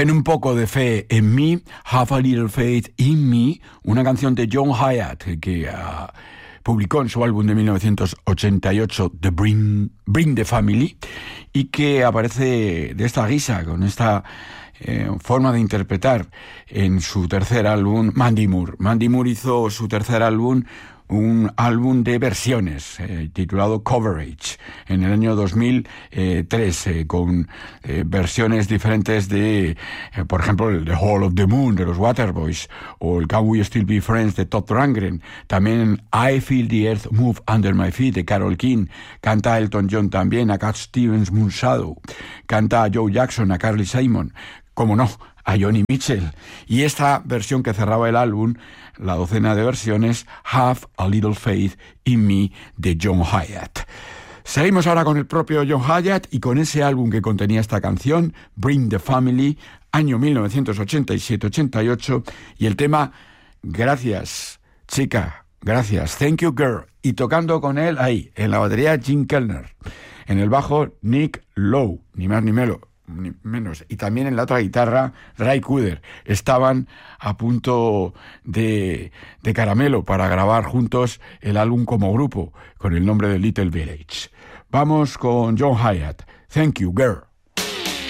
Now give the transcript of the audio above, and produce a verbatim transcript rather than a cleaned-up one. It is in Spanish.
Ten un poco de fe en mí, Have a Little Faith in Me, una canción de John Hiatt que uh, publicó en su álbum de mil novecientos ochenta y ocho, The Bring, Bring the Family, y que aparece de esta guisa, con esta eh, forma de interpretar en su tercer álbum, Mandy Moore. Mandy Moore hizo su tercer álbum, un álbum de versiones eh, titulado Coverage en el año dos mil tres, eh, con eh, versiones diferentes de, eh, por ejemplo, el The Hall of the Moon de los Waterboys o el Can We Still Be Friends de Todd Rundgren. También I Feel the Earth Move Under My Feet de Carole King. Canta Elton John también, a Cat Stevens, Moon Shadow. Canta a Joe Jackson, a Carly Simon. Como no, a Joni Mitchell. Y esta versión que cerraba el álbum, la docena de versiones, Have a Little Faith in Me de John Hiatt. Seguimos ahora con el propio John Hiatt y con ese álbum que contenía esta canción, Bring the Family, año mil novecientos ochenta y siete ochenta y ocho, y el tema Gracias, chica, gracias, Thank You Girl, y tocando con él ahí, en la batería Jim Kellner, en el bajo Nick Lowe, ni más ni menos. Ni menos, y también en la otra guitarra Ray Cooder. Estaban a punto de, de caramelo para grabar juntos el álbum como grupo con el nombre de Little Village. Vamos con John Hiatt, Thank You Girl.